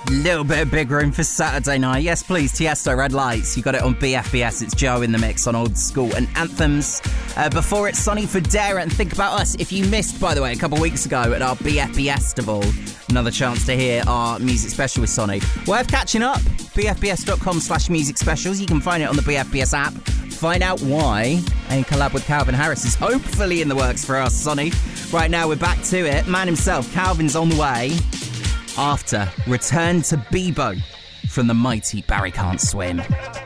Little bit of big room for Saturday night. Yes, please. Tiesto, Red Lights. You got it on BFBS. It's Joe in the mix on Old School and Anthems. Before it's Sonny Fodera and Think About Us. If you missed, by the way, a couple of weeks ago at our BFBestival, another chance to hear our music special with Sonny. Worth catching up. BFBS.com/music specials. You can find it on the BFBS app. Find out why a collab with Calvin Harris is hopefully in the works for us, Sonny. Right now, we're back to it. Man himself, Calvin's on the way. After Return to Bebo from the mighty Barry Can't Swim.